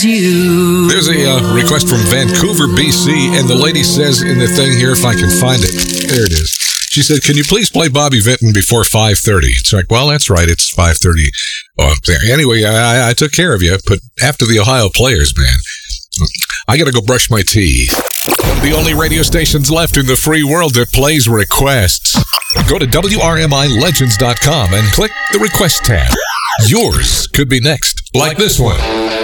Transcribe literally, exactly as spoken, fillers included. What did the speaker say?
There's a uh, request from Vancouver, B C, and the lady says in the thing here, if I can find it, there it is. She said, can you please play Bobby Vinton before five thirty? It's like, well, that's right, it's five thirty. Oh, anyway, I, I took care of you, but after the Ohio players, man, I got to go brush my teeth. One of the only radio stations left in the free world that plays requests. Go to W R M I legends dot com and click the request tab. Yours could be next, like this one.